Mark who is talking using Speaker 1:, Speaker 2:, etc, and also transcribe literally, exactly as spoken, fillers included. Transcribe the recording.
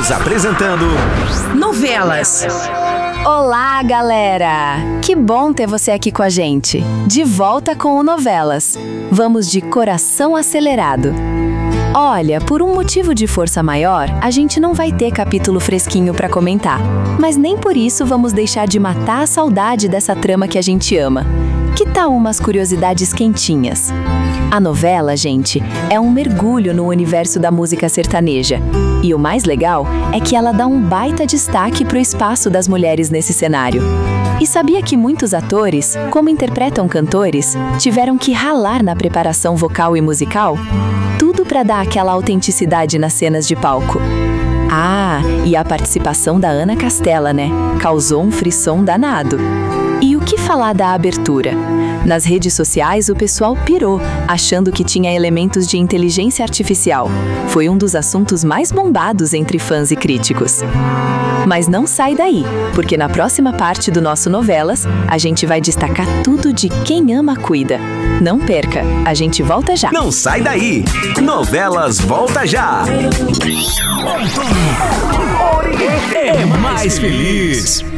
Speaker 1: Estamos apresentando Novelas.
Speaker 2: Olá, galera! Que bom ter você aqui com a gente. De volta com o Novelas. Vamos de coração acelerado. Olha, por um motivo de força maior, a gente não vai ter capítulo fresquinho pra comentar. Mas nem por isso vamos deixar de matar a saudade dessa trama que a gente ama. Que tal umas curiosidades quentinhas? A novela, gente, é um mergulho no universo da música sertaneja. E o mais legal é que ela dá um baita destaque pro espaço das mulheres nesse cenário. E sabia que muitos atores, como interpretam cantores, tiveram que ralar na preparação vocal e musical? Tudo para dar aquela autenticidade nas cenas de palco. Ah, e a participação da Ana Castela, né? Causou um frisson danado. E o que falar da abertura? Nas redes sociais, o pessoal pirou, achando que tinha elementos de inteligência artificial. Foi um dos assuntos mais bombados entre fãs e críticos. Mas não sai daí, porque na próxima parte do nosso Novelas, a gente vai destacar tudo de Quem Ama Cuida. Não perca, a gente volta já.
Speaker 1: Não sai daí! Novelas volta já! É mais feliz!